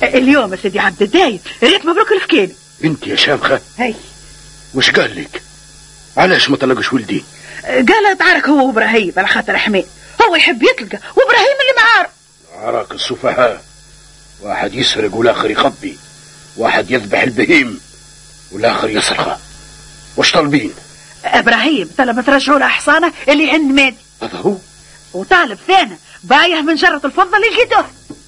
اليوم يا سيدي عبد الدايم، ريت مبروك الفكين. انت يا شامخة هاي وش قال لك؟ علاش ما طلقش ولدي؟ قال تعارك هو وابراهيم على خاطر حميد، هو يحب يطلقه وابراهيم اللي معاه. عراك السفهاء، واحد يسرق والاخر يخبي، واحد يذبح البهيم والاخر يسرقه. وش طالبين؟ ابراهيم طلب ترجعوا له حصانه اللي عند مادي، هذا هو. وطالب ثاني بايه من جرة الفضة اللي لقيتوه.